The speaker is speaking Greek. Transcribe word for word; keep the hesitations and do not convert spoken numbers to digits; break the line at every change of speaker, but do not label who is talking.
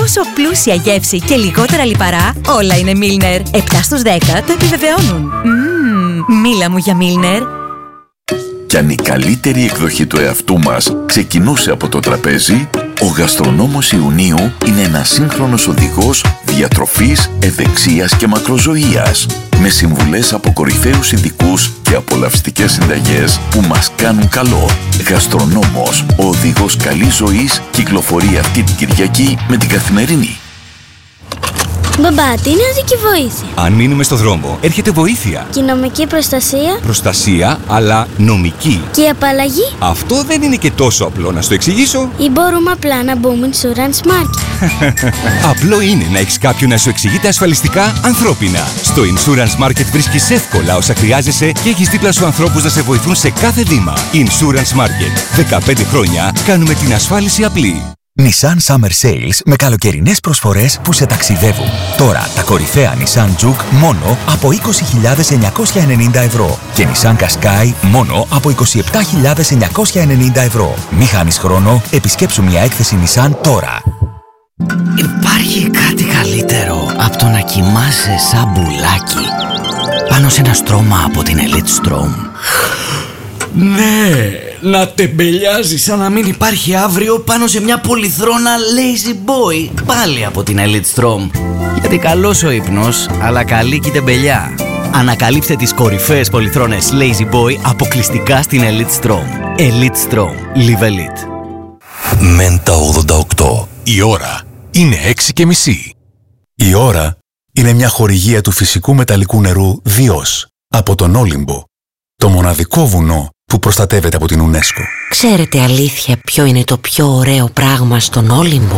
τόσο πλούσια γεύση και λιγότερα λιπαρά, όλα είναι Milner. επτά στους δέκα το επιβεβαιώνουν. Μμμ, μίλα μου για Milner.
Κι αν η καλύτερη εκδοχή του εαυτού μας ξεκινούσε από το τραπέζι, ο γαστρονόμος Ιουνίου είναι ένας σύγχρονος οδηγός διατροφής, ευεξίας και μακροζωίας, με συμβουλές από κορυφαίους ειδικούς και απολαυστικές συνταγές που μας κάνουν καλό. Γαστρονόμος, ο οδηγός καλής ζωής, κυκλοφορεί αυτή την Κυριακή με την Καθημερινή.
Μπαμπά, τι είναι οδική βοήθεια?
Αν μείνουμε στο δρόμο, έρχεται βοήθεια.
Και η νομική προστασία?
Προστασία, αλλά νομική.
Και η απαλλαγή?
Αυτό δεν είναι και τόσο απλό, να στο εξηγήσω.
Ή μπορούμε απλά να μπούμε Insurance Market?
Απλό είναι να έχεις κάποιον να σου εξηγείται ασφαλιστικά ανθρώπινα. Στο Insurance Market βρίσκεις εύκολα όσα χρειάζεσαι και έχεις δίπλα σου ανθρώπους να σε βοηθούν σε κάθε βήμα. Insurance Market. δεκαπέντε χρόνια κάνουμε την ασφάλιση απλή.
Nissan Summer Sales με καλοκαιρινές προσφορές που σε ταξιδεύουν. Τώρα τα κορυφαία Nissan Juke μόνο από είκοσι χιλιάδες εννιακόσια ενενήντα ευρώ και Nissan Qashqai μόνο από είκοσι επτά χιλιάδες εννιακόσια ενενήντα ευρώ. Μη χάνεις χρόνο, επισκέψου μια έκθεση Nissan τώρα.
Υπάρχει κάτι καλύτερο από το να κοιμάσαι σαν μπουλάκι πάνω σε ένα στρώμα από την Elite Strom. Ναι, να τεμπελιάζει σαν να μην υπάρχει αύριο πάνω σε μια πολυθρόνα Lazy Boy, πάλι από την Elite Strom. Γιατί καλός ο ύπνος, αλλά καλή και η τεμπελιά. Ανακαλύψτε τις κορυφαίες πολυθρόνες Lazy Boy αποκλειστικά στην Elite Strom. Elite Strom. Live Elite.
Μέντα ογδόντα οκτώ. Η ώρα είναι έξι και μισή. Η ώρα είναι μια χορηγία του φυσικού μεταλλικού νερού Διός από τον Όλυμπο, το μοναδικό βουνό που προστατεύεται από την UNESCO.
Ξέρετε αλήθεια ποιο είναι το πιο ωραίο πράγμα στον Όλυμπο?